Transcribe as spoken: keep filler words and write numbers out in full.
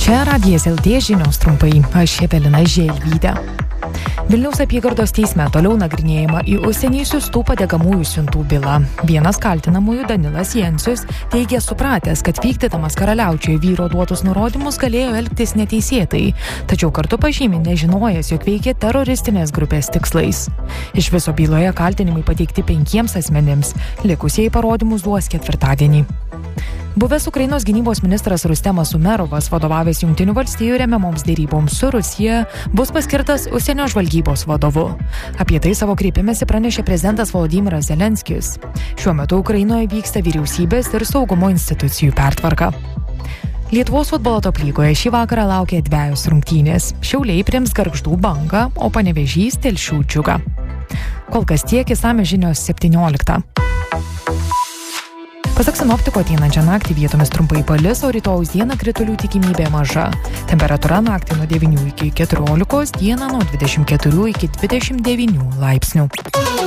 Čia Radijas L T žinios trumpai, aš Evelina Želvytė. Vilniaus apygardos teisme toliau nagrinėjama į užsienį siųstų padegamųjų siuntų byla. Vienas kaltinamųjų, Danilas Jensius, teigė supratęs, kad vykdydamas karaliaučiuje vyro duotus nurodymus galėjo elgtis neteisėtai, tačiau kartu pažymi nežinojęs, jog veikė teroristinės grupės tikslais. Iš viso byloje kaltinimai pateikti penkiems asmenims, likusieji parodymus duos ketvirtadienį. Buvęs Ukrainos gynybos ministras Rustemas Umerovas, vadovavęs Jungtinių valstijų remiamoms deryboms su Rusija, bus paskirtas užsienio žvalgybos vadovu. Apie tai savo kreipimęsi pranešė prezidentas Volodymyras Zelenskis. Šiuo metu Ukrainoje vyksta vyriausybės ir saugumo institucijų pertvarka. Lietuvos futbolo top lygoje šį vakarą laukia dvejos rungtynės. Šiauliai priims Gargždų Bangą, o Panevėžys Telšių Džiugą. Kol kas tiek, išsamios žinios septynioliktą. Pasak sinoptiko, ateinančią naktį vietomis trumpai palis, o rytojaus dieną kritulių tikimybė maža. Temperatūra naktį nuo devynių iki keturiolikos, dieną nuo dvidešimt keturių iki dvidešimt devynių laipsnių.